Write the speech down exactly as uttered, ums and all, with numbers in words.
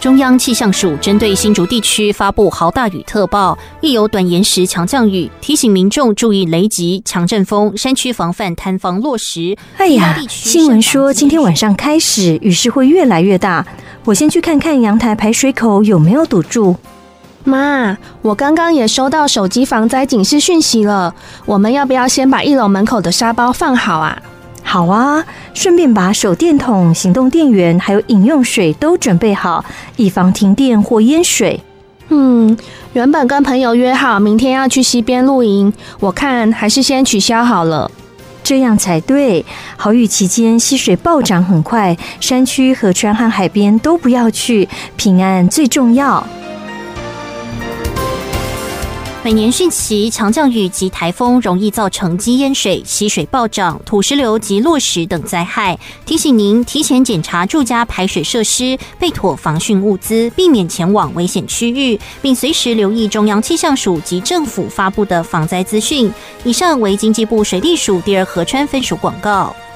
中央气象署针对新竹地区发布豪大雨特报，亦有短延时强降雨，提醒民众注意雷击、强阵风、山区防范坍方落石。 哎呀，新闻说今天晚上开始雨势会越来越大，我先去看看阳台排水口有没有堵住。 妈，我刚刚也收到手机防灾警示讯息了，我们要不要先把一楼门口的沙包放好啊？ 好啊，顺便把手电筒、行动电源还有饮用水都准备好，以防停电或淹水。 嗯，原本跟朋友约好明天要去溪边露营，我看还是先取消好了。 这样才对，豪雨期间溪水暴涨很快，山区、河川和海边都不要去，平安最重要。 每年汛期、强降雨及台风容易造成积淹水、溪水暴涨、土石流及落石等灾害，提醒您提前检查住家排水设施，备妥防汛物资，避免前往危险区域，并随时留意中央气象署及政府发布的防灾资讯。以上为经济部水利署第二河川分署广告。